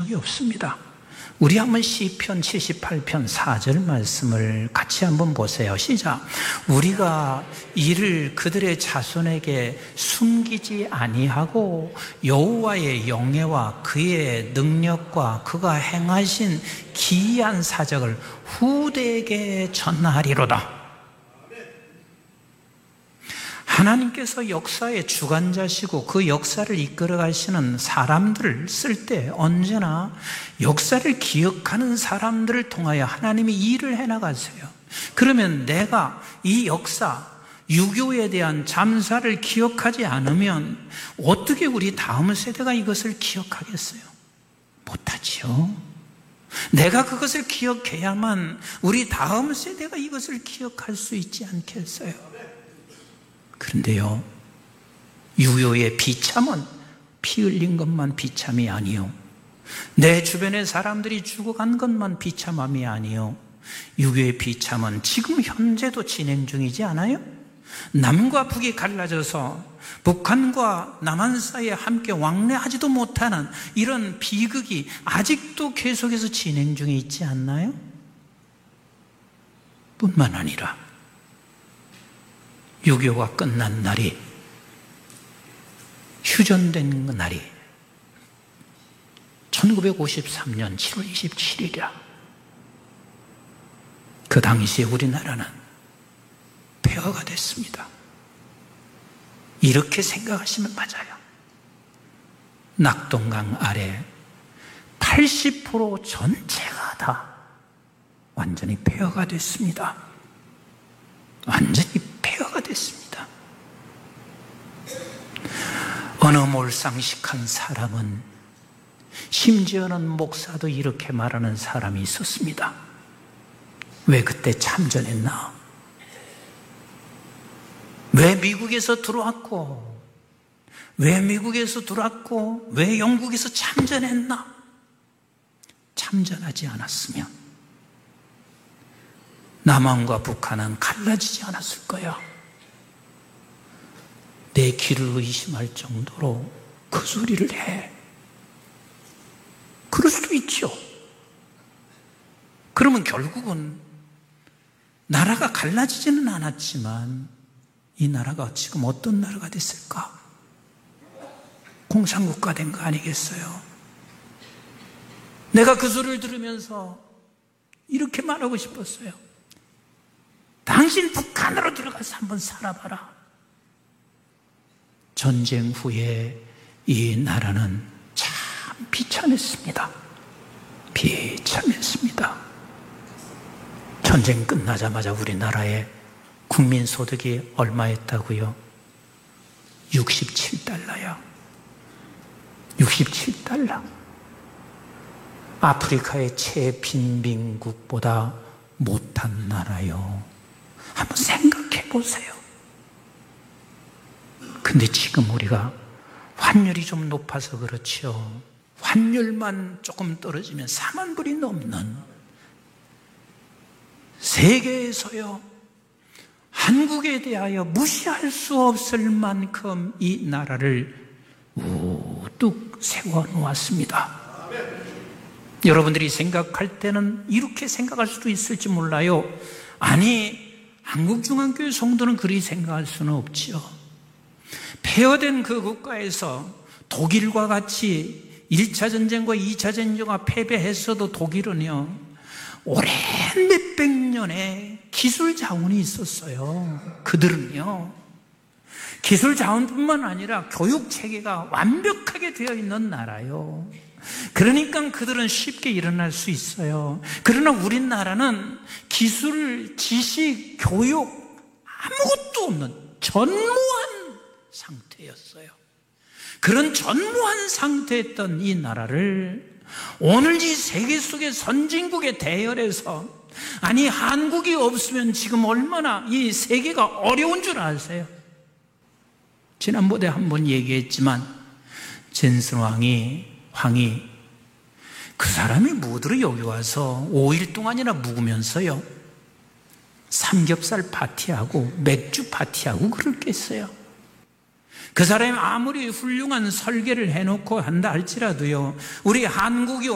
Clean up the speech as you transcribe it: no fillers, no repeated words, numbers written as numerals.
수밖에 없습니다. 우리 한번 시편 78편 4절 말씀을 같이 한번 보세요. 시작. 우리가 이를 그들의 자손에게 숨기지 아니하고 여호와의 영예와 그의 능력과 그가 행하신 기이한 사적을 후대에게 전하리로다. 하나님께서 역사의 주관자시고 그 역사를 이끌어 가시는 사람들을 쓸 때 언제나 역사를 기억하는 사람들을 통하여 하나님이 일을 해나가세요. 그러면 내가 이 역사, 유교에 대한 잠사를 기억하지 않으면 어떻게 우리 다음 세대가 이것을 기억하겠어요? 못하지요. 내가 그것을 기억해야만 우리 다음 세대가 이것을 기억할 수 있지 않겠어요? 그런데요, 유교의 비참은 피 흘린 것만 비참이 아니요, 내 주변의 사람들이 죽어간 것만 비참함이 아니요, 유교의 비참은 지금 현재도 진행 중이지 않아요? 남과 북이 갈라져서 북한과 남한 사이에 함께 왕래하지도 못하는 이런 비극이 아직도 계속해서 진행 중에 있지 않나요? 뿐만 아니라 6.25가 끝난 날이, 휴전된 날이 1953년 7월 27일이라. 그 당시에 우리나라는 폐허가 됐습니다. 이렇게 생각하시면 맞아요. 낙동강 아래 80% 전체가 다 완전히 폐허가 됐습니다. 완전히 폐허가 됐습니다. 어느 몰상식한 사람은, 심지어는 목사도 이렇게 말하는 사람이 있었습니다. 왜 그때 참전했나? 왜 미국에서 들어왔고, 왜 미국에서 들어왔고, 왜 영국에서 참전했나? 참전하지 않았으면 남한과 북한은 갈라지지 않았을 거야. 내 귀를 의심할 정도로 그 소리를 해. 그럴 수도 있죠. 그러면 결국은 나라가 갈라지지는 않았지만 이 나라가 지금 어떤 나라가 됐을까? 공산국가 된 거 아니겠어요? 내가 그 소리를 들으면서 이렇게 말하고 싶었어요. 당신 북한으로 들어가서 한번 살아봐라. 전쟁 후에 이 나라는 참 비참했습니다. 비참했습니다. 전쟁 끝나자마자 우리나라의 국민소득이 얼마였다고요? 67달러요. 67달러. 아프리카의 최빈민국보다 못한 나라요. 한번 생각해 보세요. 근데 지금 우리가 환율이 좀 높아서 그렇죠. 환율만 조금 떨어지면 4만 불이 넘는, 세계에서요 한국에 대하여 무시할 수 없을 만큼 이 나라를 우뚝 세워놓았습니다. 여러분들이 생각할 때는 이렇게 생각할 수도 있을지 몰라요. 아니, 한국중앙교회 성도는 그리 생각할 수는 없지요. 폐허된 그 국가에서 독일과 같이 1차 전쟁과 2차 전쟁과 패배했어도 독일은요, 오랜 몇백 년의 기술 자원이 있었어요. 그들은요, 기술 자원뿐만 아니라 교육 체계가 완벽하게 되어 있는 나라요. 그러니까 그들은 쉽게 일어날 수 있어요. 그러나 우리나라는 기술, 지식, 교육 아무것도 없는 전무한 상태였어요. 그런 전무한 상태였던 이 나라를 오늘 이 세계 속의 선진국의 대열에서, 아니 한국이 없으면 지금 얼마나 이 세계가 어려운 줄 아세요? 지난번에 한번 얘기했지만 젠슨 황이 그 사람이 무드로 여기 와서 5일 동안이나 묵으면서요 삼겹살 파티하고 맥주 파티하고 그랬겠어요. 그 사람이 아무리 훌륭한 설계를 해놓고 한다 할지라도요, 우리 한국이